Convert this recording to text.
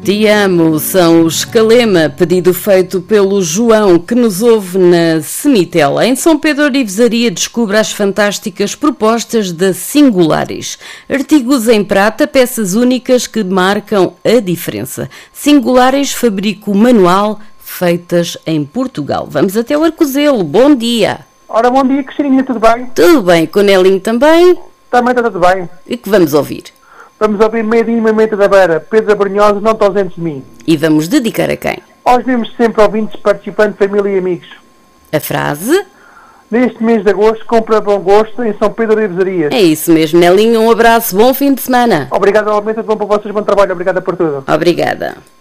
Te amo, são os Calema, pedido feito pelo João, que nos ouve na Semitela. Em São Pedro Orivesaria descobre as fantásticas propostas da Singulares. Artigos em prata, peças únicas que marcam a diferença. Singulares, fabrico manual, feitas em Portugal. Vamos até o Arcozelo, bom dia. Ora, bom dia, Cristininha, tudo bem? Tudo bem, com o Nelinho também? Também está tudo bem. E que vamos ouvir? Vamos ouvir Meio-Dia Menta da Beira, Pedro Abrunhosa, Não Te Ausentes de Mim. E vamos dedicar a quem? Aos mesmos sempre ouvintes, participantes, família e amigos. A frase? Neste mês de agosto, compra bom gosto em São Pedro Orivesaria. É isso mesmo, Nelinho, um abraço, bom fim de semana. Obrigado, novamente, tudo bom para vocês, bom trabalho, obrigada por tudo. Obrigada.